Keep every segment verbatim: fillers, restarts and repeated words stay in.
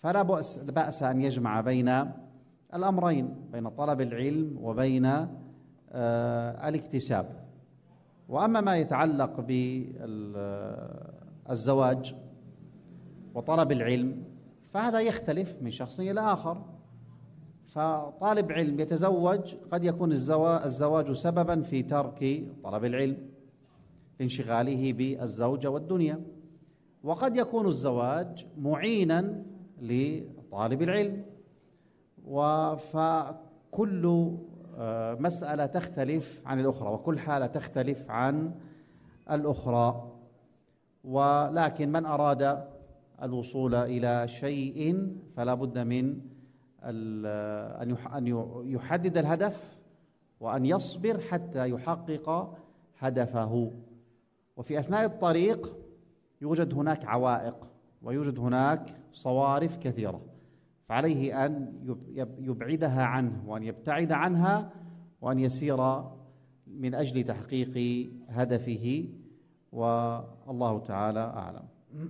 فلا بأس, بأس أن يجمع بين الأمرين، بين طلب العلم وبين الاكتساب. وأما ما يتعلق بالزواج وطلب العلم فهذا يختلف من شخص إلى آخر. فطالب علم يتزوج قد يكون الزواج سببا في ترك طلب العلم لانشغاله بالزوجة والدنيا، وقد يكون الزواج معينا لطالب العلم. فكل مسألة تختلف عن الأخرى، وكل حالة تختلف عن الأخرى. ولكن من أراد الوصول إلى شيء فلا بد من أن يحدد الهدف وأن يصبر حتى يحقق هدفه. وفي أثناء الطريق يوجد هناك عوائق ويوجد هناك صوارف كثيرة، فعليه أن يبعدها عنه وأن يبتعد عنها وأن يسير من أجل تحقيق هدفه، والله تعالى أعلم.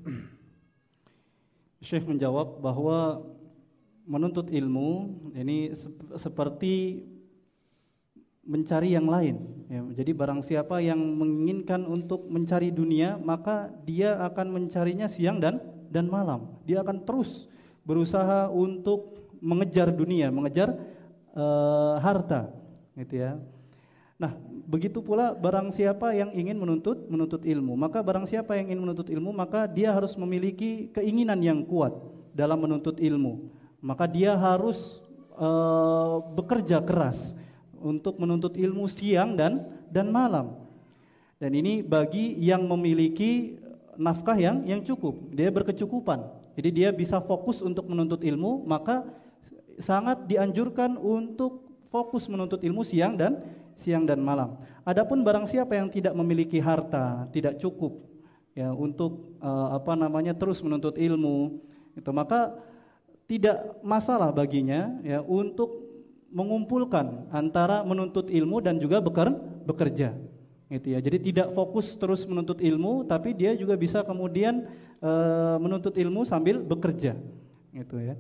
Syekh menjawab bahwa menuntut ilmu ini seperti mencari yang lain. Ya, jadi barang siapa yang menginginkan untuk mencari dunia, maka dia akan mencarinya siang dan dan malam. Dia akan terus berusaha untuk mengejar dunia, mengejar uh, harta, gitu ya. Nah, begitu pula barang siapa yang ingin menuntut menuntut ilmu, maka barang siapa yang ingin menuntut ilmu, maka dia harus memiliki keinginan yang kuat dalam menuntut ilmu. Maka dia harus uh, bekerja keras untuk menuntut ilmu siang dan dan malam. Dan ini bagi yang memiliki nafkah yang yang cukup, dia berkecukupan. Jadi dia bisa fokus untuk menuntut ilmu, maka sangat dianjurkan untuk fokus menuntut ilmu siang dan siang dan malam. Adapun barang siapa yang tidak memiliki harta, tidak cukup ya untuk uh, apa namanya terus menuntut ilmu, itu maka tidak masalah baginya ya untuk mengumpulkan antara menuntut ilmu dan juga beker, bekerja. Gitu ya. Jadi tidak fokus terus menuntut ilmu, tapi dia juga bisa kemudian e, menuntut ilmu sambil bekerja, gitu ya.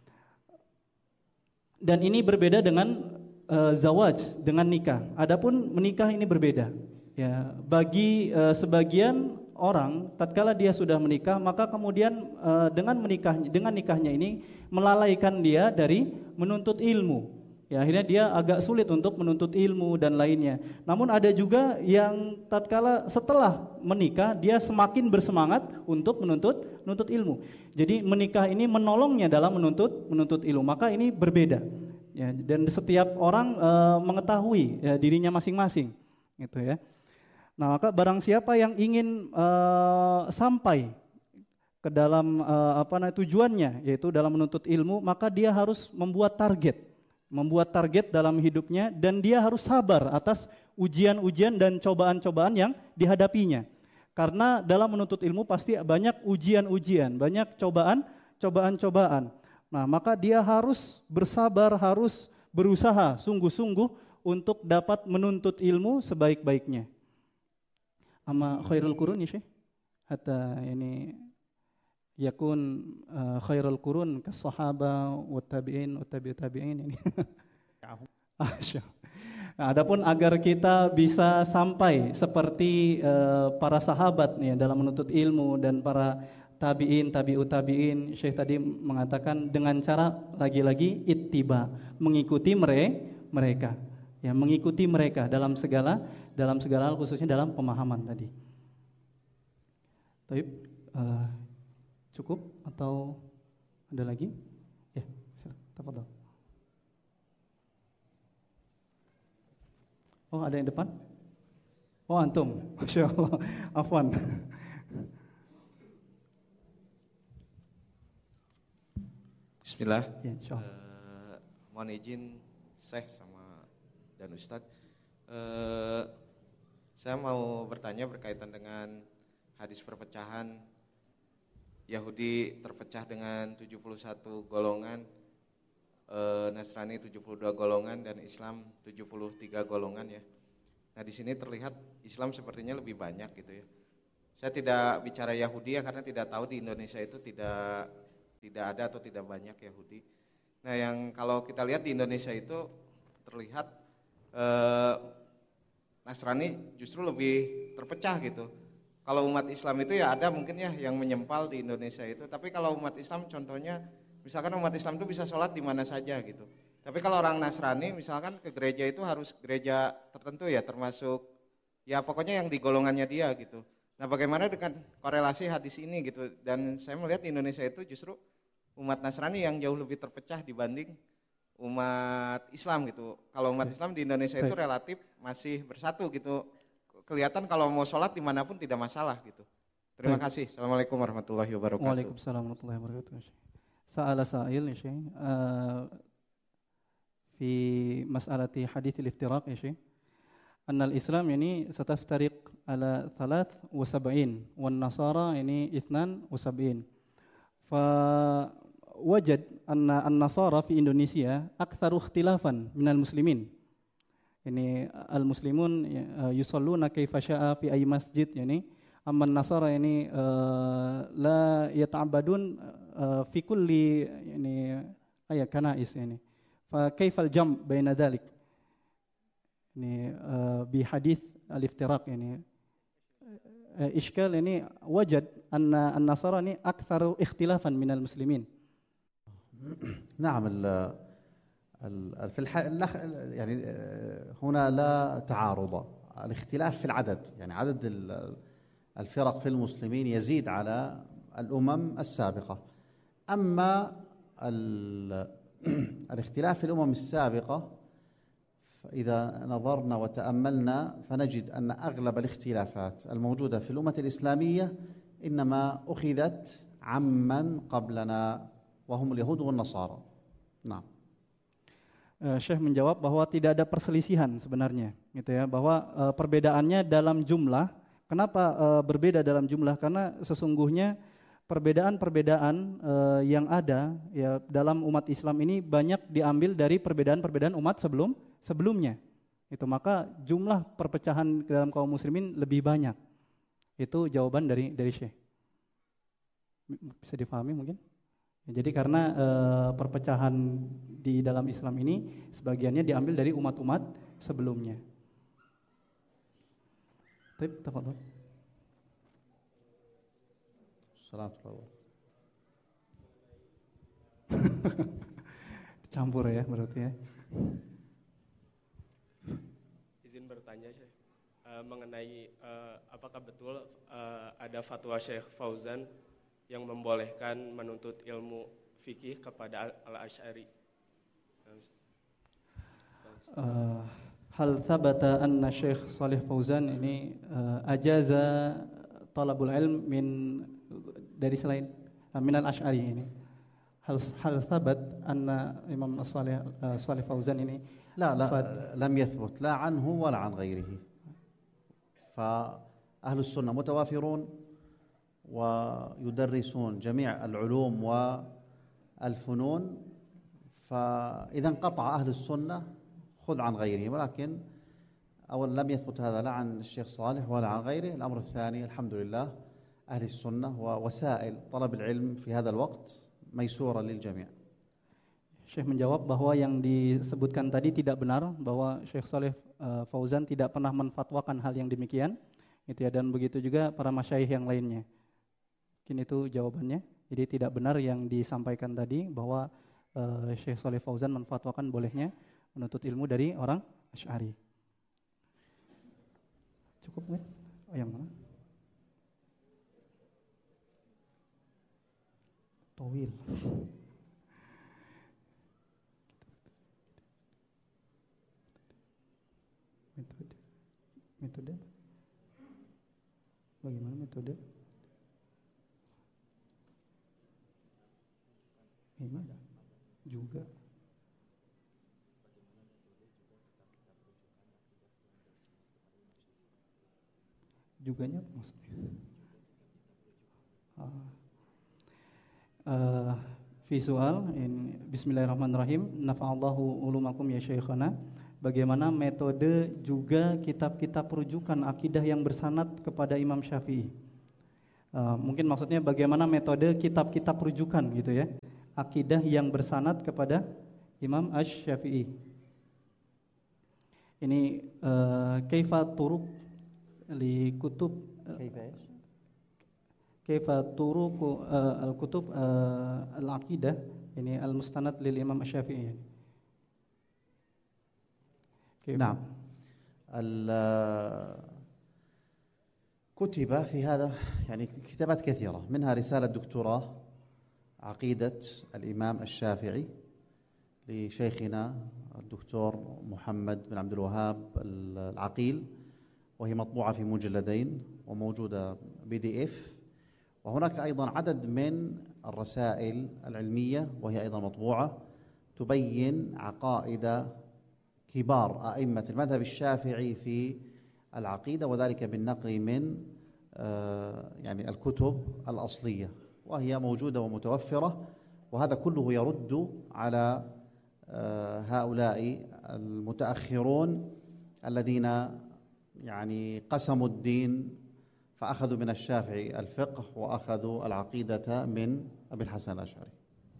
Dan ini berbeda dengan e, zawaj, dengan nikah. Adapun menikah ini berbeda. Ya, bagi e, sebagian orang, tatkala dia sudah menikah, maka kemudian e, dengan menikah, dengan nikahnya ini melalaikan dia dari menuntut ilmu. Ya, akhirnya dia agak sulit untuk menuntut ilmu dan lainnya. Namun ada juga yang tatkala setelah menikah dia semakin bersemangat untuk menuntut menuntut ilmu. Jadi menikah ini menolongnya dalam menuntut menuntut ilmu. Maka ini berbeda. Ya, dan setiap orang e, mengetahui ya, dirinya masing-masing, gitu ya. Nah, maka barang siapa yang ingin e, sampai ke dalam e, apa namanya tujuannya, yaitu dalam menuntut ilmu, maka dia harus membuat target. membuat target dalam hidupnya, dan dia harus sabar atas ujian-ujian dan cobaan-cobaan yang dihadapinya. Karena dalam menuntut ilmu pasti banyak ujian-ujian, banyak cobaan, cobaan-cobaan. Nah, maka dia harus bersabar, harus berusaha sungguh-sungguh untuk dapat menuntut ilmu sebaik-baiknya. Ama khairul qurun ya Syekh? Hatta ini yakun uh, khairul qurun kas-sahaba wa tabi'in wa tabi'ut tabi'in ini. Nah, adapun agar kita bisa sampai seperti uh, para sahabat nih dalam menuntut ilmu dan para tabi'in, tabi'ut tabi'in, Syekh tadi mengatakan dengan cara lagi-lagi ittiba, mengikuti mere, mereka. Ya, mengikuti mereka dalam segala dalam segala hal, khususnya dalam pemahaman tadi. Baik, uh, cukup atau ada lagi? Ya, tafadhol. Oh, ada yang depan? Oh, antum. Masyaallah. Afwan. Bismillah. Ya, insyaallah. Uh, mohon izin Syekh sama dan Ustadz. Uh, saya mau bertanya berkaitan dengan hadis perpecahan Yahudi terpecah dengan tujuh puluh satu golongan, e, Nasrani tujuh puluh dua golongan, dan Islam tujuh puluh tiga golongan ya. Nah, di sini terlihat Islam sepertinya lebih banyak gitu ya. Saya tidak bicara Yahudi ya, karena tidak tahu di Indonesia itu tidak tidak ada atau tidak banyak Yahudi. Nah yang kalau kita lihat di Indonesia itu terlihat eh, Nasrani justru lebih terpecah gitu. Kalau umat Islam itu ya ada mungkin ya yang menyempal di Indonesia itu, tapi kalau umat Islam contohnya misalkan umat Islam itu bisa sholat di mana saja gitu. Tapi kalau orang Nasrani misalkan ke gereja itu harus gereja tertentu ya, termasuk ya pokoknya yang di golongannya dia gitu. Nah bagaimana dengan korelasi hadis ini gitu, dan saya melihat di Indonesia itu justru umat Nasrani yang jauh lebih terpecah dibanding umat Islam gitu. Kalau umat Islam di Indonesia itu relatif masih bersatu gitu. Kelihatan kalau mau sholat dimanapun tidak masalah gitu. Terima Baik. kasih. Assalamualaikum warahmatullahi wabarakatuh. Waalaikumsalam warahmatullahi wabarakatuh. Sa'ala sa'il ya Syekh. Uh, fi mas'alati hadits al-iftiraq ya Syekh. Anna al-Islam yani sataftariq ala thalath wa sab'in wan nasara yani ithnan wa sab'in. Fa wajad anna an-nasara fi Indonesia aktsaru ikhtilafan minal muslimin. Ini al-muslimun yusalluna kaifa syaa fi ay masjid yani amma an-nasara yani uh, la yata'abbadun uh, fi kulli yani ay kanais yani fa kaifal jam' baina dhalik ini uh, bi hadits al-iftiraq yani uh, iskal yani wajad anna an-nasara ni aktsaru ikhtilafan minal muslimin. نعم في الح... يعني هنا لا تعارض، الاختلاف في العدد، يعني عدد الفرق في المسلمين يزيد على الأمم السابقة. أما الاختلاف في الأمم السابقة إذا نظرنا وتأملنا فنجد أن أغلب الاختلافات الموجودة في الأمة الإسلامية إنما أخذت عمن قبلنا وهم اليهود والنصارى. نعم. Syekh menjawab bahwa tidak ada perselisihan sebenarnya, gitu ya, bahwa uh, perbedaannya dalam jumlah. Kenapa uh, berbeda dalam jumlah? Karena sesungguhnya perbedaan-perbedaan uh, yang ada ya dalam umat Islam ini banyak diambil dari perbedaan-perbedaan umat sebelum sebelumnya. Itu maka jumlah perpecahan dalam kaum muslimin lebih banyak. Itu jawaban dari dari Syekh. Bisa difahami mungkin? Jadi karena e, perpecahan di dalam Islam ini sebagiannya diambil dari umat-umat sebelumnya. Baik, tafadhol. Assalamualaikum. Campur ya berarti ya. Izin bertanya Syekh, uh, mengenai uh, apakah betul uh, ada fatwa Syekh Fauzan yang membolehkan menuntut ilmu fikih kepada al-Asy'ari. Uh, hal thabata anna Syekh Shalih Fauzan ini uh, ajaza talabul ilm min dari selain uh, min al-Asy'ari ini. Hal hal thabat anna Imam Shalih uh, Shalih Fauzan ini لا لا لم يثبت لا عنه ولا عن غيره. فأهل السنة متوافرون ويدرسون جميع العلوم والفنون، فإذا انقطع أهل السنة خذ عن غيره. ولكن أولا لم يثبت هذا لا عن الشيخ صالح ولا عن غيره. الأمر الثاني الحمد لله أهل السنة ووسائل طلب العلم في هذا الوقت ميسورة للجميع. Syekh menjawab bahwa yang disebutkan tadi tidak benar, bahwa Syekh Shalih uh, Fauzan tidak pernah menfatwakan hal yang demikian, gitu ya, dan begitu juga para masyayikh yang lainnya. Mungkin itu jawabannya. Jadi tidak benar yang disampaikan tadi bahwa uh, Syekh Shalih Fauzan menfatwakan bolehnya menuntut ilmu dari orang Asy'ari. Cukup nggak? Oh, yang mana? Tawil. Metode. Metode. Bagaimana metode? Ini juga. Juganya apa maksudnya? Ah. Uh, fi soal in bismillahirrahmanirrahim. Nafa'allahu ulumakum ya syekhana. Bagaimana metode juga kitab-kitab rujukan akidah yang bersanad kepada Imam Syafi'i. Uh, mungkin maksudnya bagaimana metode kitab-kitab rujukan gitu ya, akidah yang bersanad kepada Imam Asy-Syafi'i. Ini uh, kaifa turuq li kutub uh, kaifa turuq uh, al-kutub uh, al-aqidah, ini al-mustanad lil Imam Asy-Syafi'i. نعم. كتب في هذا يعني كتابات كثيرة، منها رسالة دكتوراه عقيدة الإمام الشافعي لشيخنا الدكتور محمد بن عبد الوهاب العقيل، وهي مطبوعة في مجلدين وموجودة بي دي اف. وهناك أيضا عدد من الرسائل العلمية وهي أيضا مطبوعة تبين عقائد كبار أئمة المذهب الشافعي في العقيدة، وذلك بالنقل من يعني الكتب الأصلية، وهي موجودة ومتوفرة. وهذا كله يرد على هؤلاء المتأخرون الذين يعني قسموا الدين فأخذوا من الشافعي الفقه وأخذوا العقيدة من أبي الحسن الأشعري.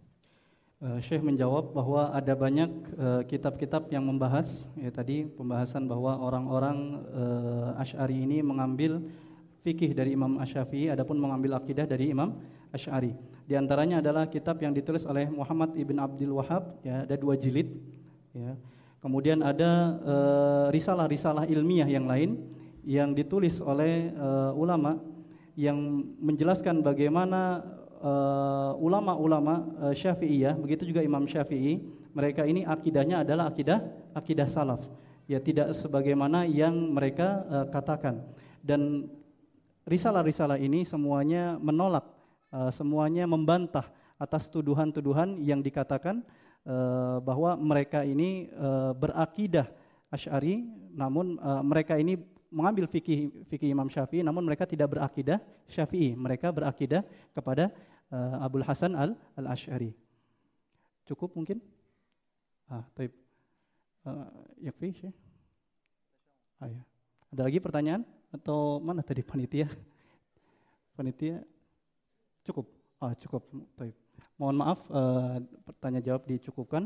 Syekh menjawab bahwa ada banyak uh, kitab-kitab yang membahas ya, tadi pembahasan bahwa orang-orang uh, Asy'ari ini mengambil fikih dari Imam Asy-Syafi'i, adapun mengambil akidah dari Imam Asy'ari. Di antaranya adalah kitab yang ditulis oleh Muhammad ibn Abdul Wahhab, ya, ada dua jilid. Ya. Kemudian ada uh, risalah-risalah ilmiah yang lain yang ditulis oleh uh, ulama yang menjelaskan bagaimana Uh, ulama-ulama uh, Syafi'iyah, begitu juga Imam Syafi'i, mereka ini akidahnya adalah akidah akidah salaf, ya, tidak sebagaimana yang mereka uh, katakan. Dan risalah-risalah ini semuanya menolak, uh, semuanya membantah atas tuduhan-tuduhan yang dikatakan uh, bahwa mereka ini uh, berakidah Asy'ari, namun uh, mereka ini mengambil fikih fikih Imam Syafi'i, namun mereka tidak berakidah Syafi'i, mereka berakidah kepada uh, Abul Hasan al al-Asy'ari. Cukup mungkin? Ah, taib. Uh, yakfi, Syekh. Ah, ya. Ada lagi pertanyaan atau mana tadi panitia? Panitia cukup. Ah, cukup. Taib. Mohon maaf, uh, pertanyaan jawab dicukupkan.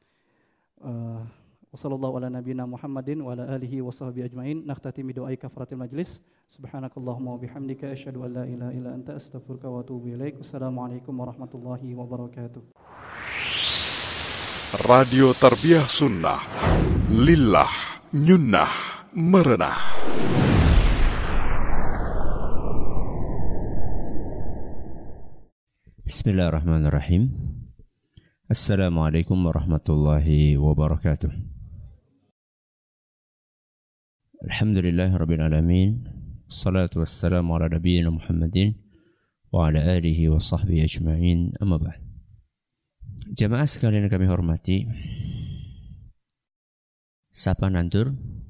Uh, Wassallallahu ala nabiyina Muhammadin wa ala alihi wa sahbihi ajma'in. Nakhtatimu bidu'ai kafaratil majlis. Subhanakallahumma wa bihamdika asyhadu an la ilaha illa anta astaghfiruka wa atubu ilaik. Wassalamualaikum warahmatullahi wabarakatuh. Radio Tarbiyah Sunnah, lillah, nyunnah, merenah. Bismillahirrahmanirrahim. Assalamualaikum warahmatullahi wabarakatuh. Alhamdulillahi rabbil alamin. Salatu wassalamu ala nabiyyina Muhammadin wa ala alihi wa sahbihi ajma'in. Amma ba'd. Jamaah sekalian yang kami hormati, sapa nandur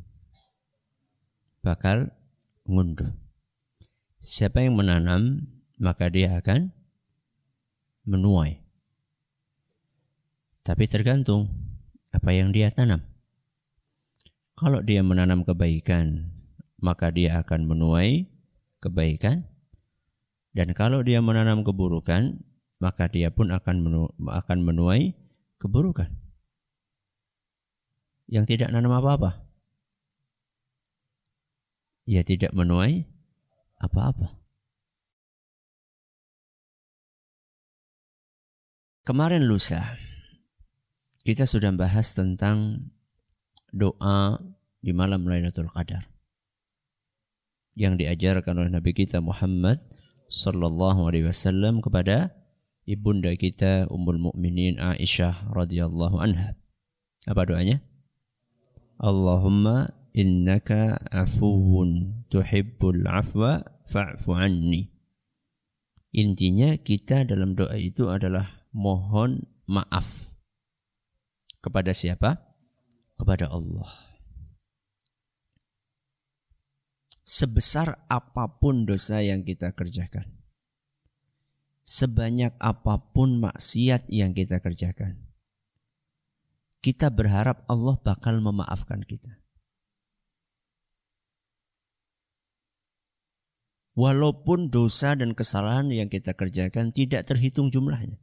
bakal ngunduh. Siapa yang menanam maka dia akan menuai. Tapi tergantung apa yang dia tanam. Kalau dia menanam kebaikan, maka dia akan menuai kebaikan. Dan kalau dia menanam keburukan, maka dia pun akan menu- akan menuai keburukan. Yang tidak nanam apa-apa, ia tidak menuai apa-apa. Kemarin lusa kita sudah bahas tentang doa di malam Lailatul Qadar yang diajarkan oleh Nabi kita Muhammad sallallahu alaihi wasallam kepada ibunda kita Ummul Mukminin Aisyah radhiyallahu anha. Apa doanya? Allahumma innaka afuwun tuhibbul afwa fa'fu anni. Intinya kita dalam doa itu adalah mohon maaf. Kepada siapa? Kepada Allah. Sebesar apapun dosa yang kita kerjakan, sebanyak apapun maksiat yang kita kerjakan, kita berharap Allah bakal memaafkan kita. Walaupun dosa dan kesalahan yang kita kerjakan tidak terhitung jumlahnya.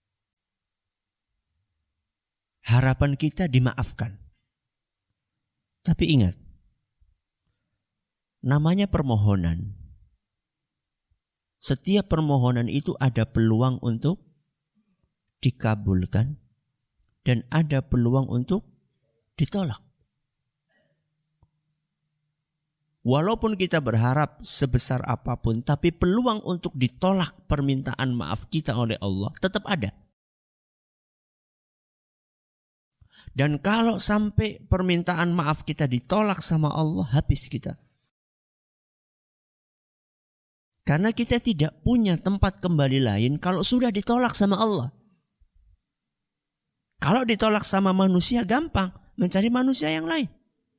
Harapan kita dimaafkan. Tapi ingat, namanya permohonan. Setiap permohonan itu ada peluang untuk dikabulkan dan ada peluang untuk ditolak. Walaupun kita berharap sebesar apapun, tapi peluang untuk ditolak permintaan maaf kita oleh Allah tetap ada. Dan kalau sampai permintaan maaf kita ditolak sama Allah, habis kita. Karena kita tidak punya tempat kembali lain kalau sudah ditolak sama Allah. Kalau ditolak sama manusia gampang, mencari manusia yang lain.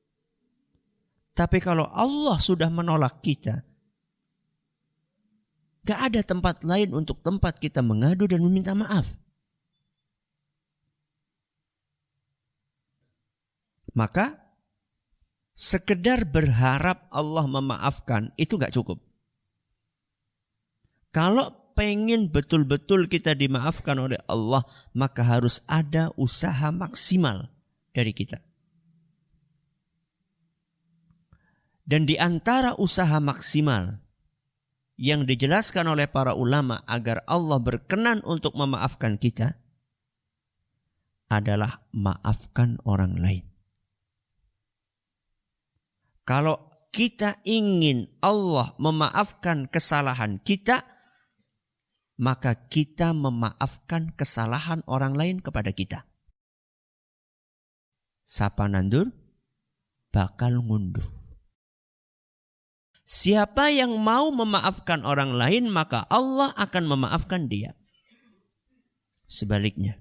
Tapi kalau Allah sudah menolak kita, gak ada tempat lain untuk tempat kita mengadu dan meminta maaf. Maka sekedar berharap Allah memaafkan itu gak cukup. Kalau pengen betul-betul kita dimaafkan oleh Allah, maka harus ada usaha maksimal dari kita. Dan di antara usaha maksimal yang dijelaskan oleh para ulama agar Allah berkenan untuk memaafkan kita adalah maafkan orang lain. Kalau kita ingin Allah memaafkan kesalahan kita, maka kita memaafkan kesalahan orang lain kepada kita. Sapa nandur, bakal ngunduh. Siapa yang mau memaafkan orang lain, maka Allah akan memaafkan dia. Sebaliknya,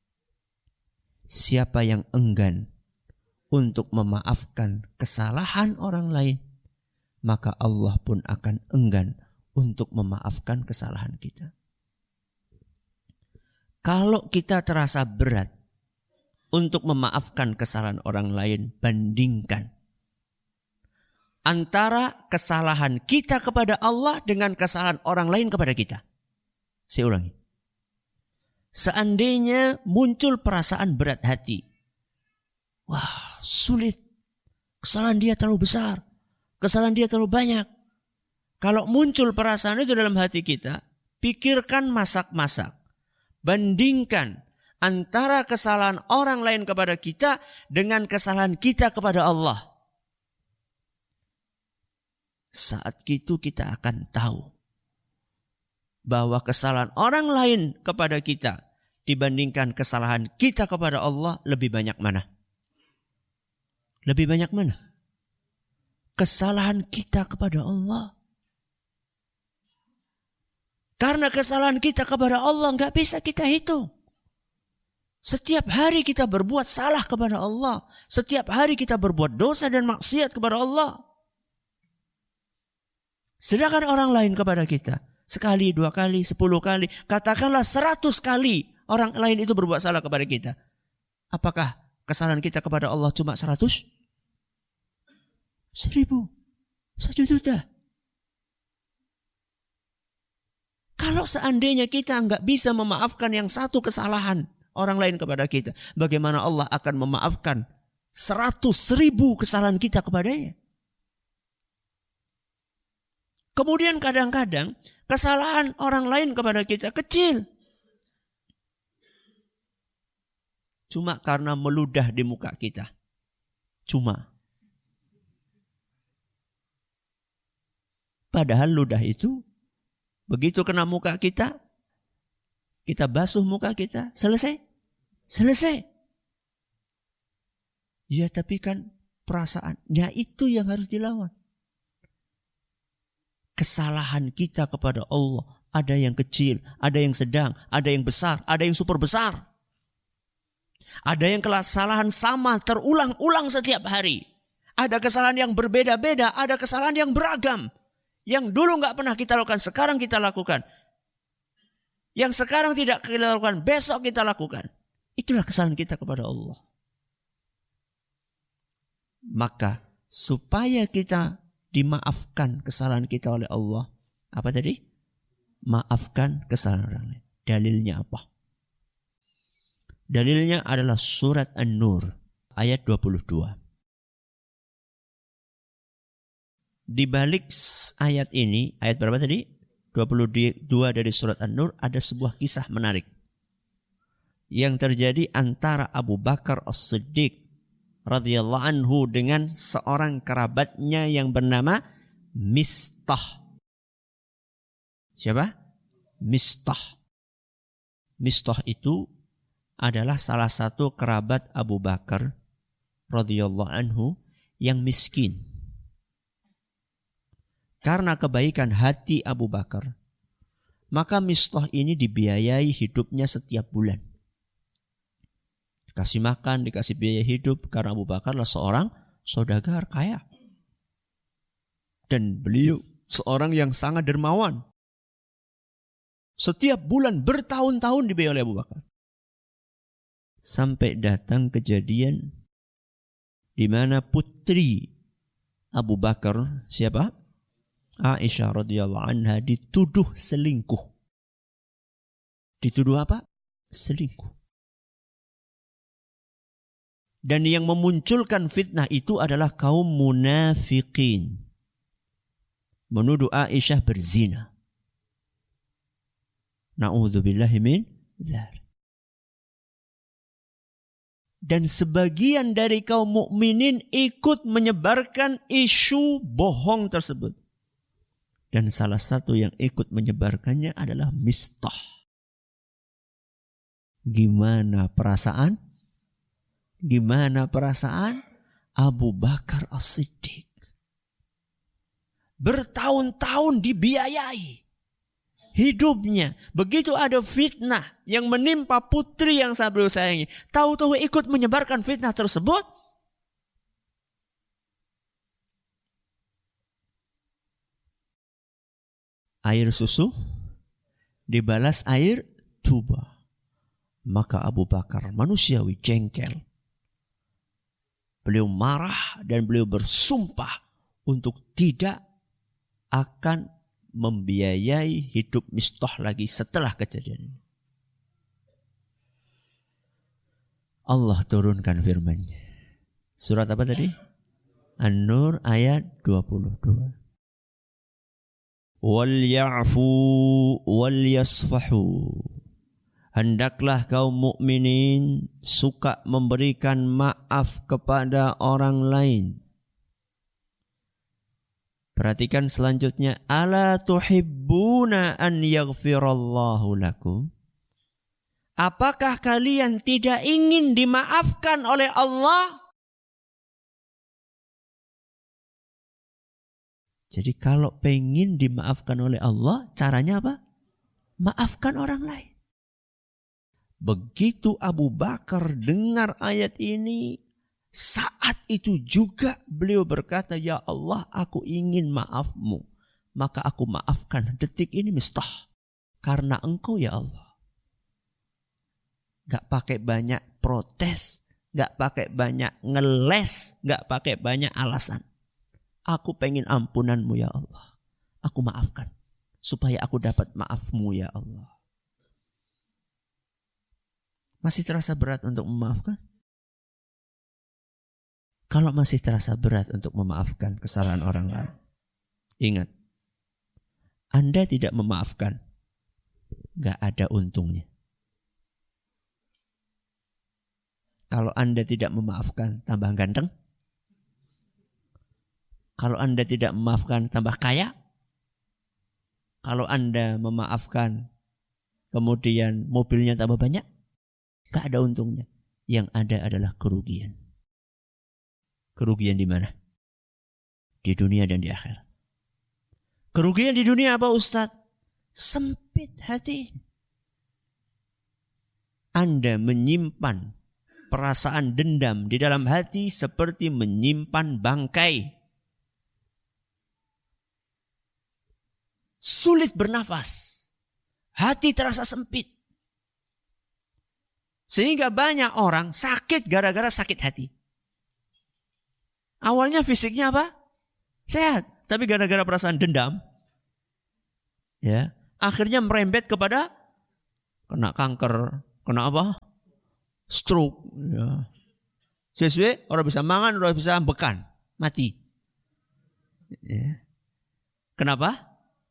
siapa yang enggan untuk memaafkan kesalahan orang lain, maka Allah pun akan enggan untuk memaafkan kesalahan kita. Kalau kita terasa berat untuk memaafkan kesalahan orang lain, bandingkan antara kesalahan kita kepada Allah dengan kesalahan orang lain kepada kita. Saya ulangi. Seandainya muncul perasaan berat hati. Wah, sulit. Kesalahan dia terlalu besar. Kesalahan dia terlalu banyak. Kalau muncul perasaan itu dalam hati kita, pikirkan masak-masak. Bandingkan antara kesalahan orang lain kepada kita dengan kesalahan kita kepada Allah. Saat itu kita akan tahu bahwa kesalahan orang lain kepada kita dibandingkan kesalahan kita kepada Allah lebih banyak mana? Lebih banyak mana? Kesalahan kita kepada Allah. Karena kesalahan kita kepada Allah nggak bisa kita hitung. Setiap hari kita berbuat salah kepada Allah. Setiap hari kita berbuat dosa dan maksiat kepada Allah. Sedangkan orang lain kepada kita, sekali, dua kali, sepuluh kali, katakanlah seratus kali orang lain itu berbuat salah kepada kita. Apakah kesalahan kita kepada Allah cuma seratus? Seribu? Satu juta? Kalau seandainya kita nggak bisa memaafkan yang satu kesalahan orang lain kepada kita, bagaimana Allah akan memaafkan seratus ribu kesalahan kita kepadanya? Kemudian kadang-kadang kesalahan orang lain kepada kita kecil. Cuma karena meludah di muka kita. Cuma. Padahal ludah itu begitu kena muka kita, kita basuh muka kita, selesai. Selesai. Ya tapi kan perasaannya itu yang harus dilawan. Kesalahan kita kepada Allah ada yang kecil, ada yang sedang, ada yang besar, ada yang super besar. Ada yang kesalahan sama terulang-ulang setiap hari. Ada kesalahan yang berbeda-beda, ada kesalahan yang beragam. Yang dulu nggak pernah kita lakukan, sekarang kita lakukan. Yang sekarang tidak kita lakukan, besok kita lakukan. Itulah kesalahan kita kepada Allah. Maka supaya kita dimaafkan kesalahan kita oleh Allah, Apa tadi? Maafkan kesalahan orang lain. Dalilnya apa? Dalilnya adalah surat An-Nur ayat dua puluh dua. Di balik ayat ini, ayat berapa tadi? dua puluh dua dari surat An-Nur, ada sebuah kisah menarik yang terjadi antara Abu Bakar As-Siddiq radhiyallahu anhu dengan seorang kerabatnya yang bernama Mistah. Siapa? Mistah. Mistah itu adalah salah satu kerabat Abu Bakar radhiyallahu anhu yang miskin. Karena kebaikan hati Abu Bakar, maka Mistah ini dibiayai hidupnya setiap bulan. Dikasih makan, dikasih biaya hidup, karena Abu Bakar adalah seorang saudagar kaya. Dan beliau seorang yang sangat dermawan. Setiap bulan bertahun-tahun dibiayai oleh Abu Bakar. Sampai datang kejadian di mana putri Abu Bakar, siapa? Aisyah radhiyallahu anha, dituduh selingkuh. Dituduh apa? Selingkuh. Dan yang memunculkan fitnah itu adalah kaum munafikin. Menuduh Aisyah berzina. Na'udzubillahi min dzalik. Dan sebagian dari kaum mukminin ikut menyebarkan isu bohong tersebut. Dan salah satu yang ikut menyebarkannya adalah Mistah. Gimana perasaan? Gimana perasaan Abu Bakar As-Siddiq? Bertahun-tahun dibiayai hidupnya. Begitu ada fitnah yang menimpa putri yang sangat beliau sayangi, tahu-tahu ikut menyebarkan fitnah tersebut. Air susu dibalas air tuba. Maka Abu Bakar manusiawi jengkel. Beliau marah dan beliau bersumpah untuk tidak akan membiayai hidup Mistah lagi setelah kejadian ini. Allah turunkan firman-Nya. Surat apa tadi? An-Nur ayat dua puluh dua. Wal ya'fu wal yasfahu. Hendaklah kaum mukminin suka memberikan maaf kepada orang lain. Perhatikan selanjutnya, ala tuhibbuna an yaghfirallahu lakum. Apakah kalian tidak ingin dimaafkan oleh Allah? Jadi kalau pengen dimaafkan oleh Allah, caranya apa? Maafkan orang lain. Begitu Abu Bakar dengar ayat ini, saat itu juga beliau berkata, ya Allah, aku ingin maafmu. Maka aku maafkan detik ini Mistah. Karena engkau ya Allah. Gak pakai banyak protes, gak pakai banyak ngeles, gak pakai banyak alasan. Aku pengen ampunanmu ya Allah. Aku maafkan. Supaya aku dapat maafmu ya Allah. Masih terasa berat untuk memaafkan? Kalau masih terasa berat untuk memaafkan kesalahan orang lain, ingat, Anda tidak memaafkan, gak ada untungnya. Kalau Anda tidak memaafkan, tambah ganteng. Kalau Anda tidak memaafkan, tambah kaya. Kalau Anda memaafkan, kemudian mobilnya tambah banyak, gak ada untungnya. Yang ada adalah kerugian. Kerugian di mana? Di dunia dan di akhirat. Kerugian di dunia apa Ustaz? Sempit hati. Anda menyimpan perasaan dendam di dalam hati seperti menyimpan bangkai. Sulit bernafas. Hati terasa sempit. Sehingga banyak orang sakit gara-gara sakit hati. Awalnya fisiknya apa? Sehat. Tapi gara-gara perasaan dendam, Ya, akhirnya merembet kepada kena kanker, kena apa? Stroke. Ya. Sesuai orang bisa mangan, orang bisa bekan, mati. Ya. Kenapa?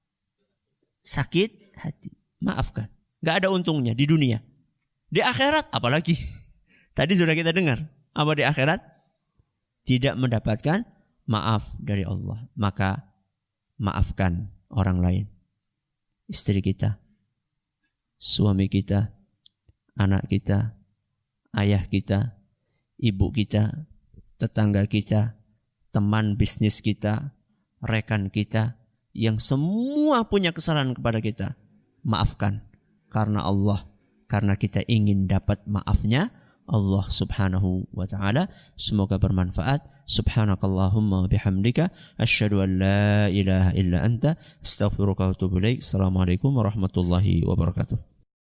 Sakit hati. Maafkan. Gak ada untungnya di dunia. Di akhirat apalagi. Tadi sudah kita dengar. Apa di akhirat? Tidak mendapatkan maaf dari Allah. Maka maafkan orang lain. Istri kita, suami kita, anak kita, ayah kita, ibu kita, tetangga kita, teman bisnis kita, rekan kita, yang semua punya kesalahan kepada kita, maafkan karena Allah, karena kita ingin dapat maafnya Allah subhanahu wa ta'ala. Semoga bermanfaat. Subhanakallahumma bihamdika asyhadu an la ilaha illa anta astaghfiruka wa atubu ilaik. Assalamualaikum warahmatullahi wabarakatuh.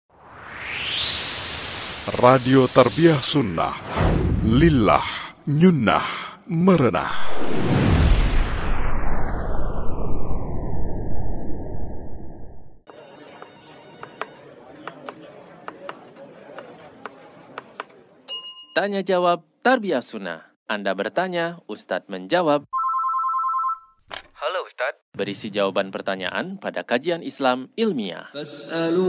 Radio Tarbiyah Sunnah Lillah Nyunnah Merenah. Tanya jawab Tarbiyah Sunnah. Anda bertanya, Ustadz menjawab. Halo Ustadz. Berisi jawaban pertanyaan pada kajian Islam ilmiah.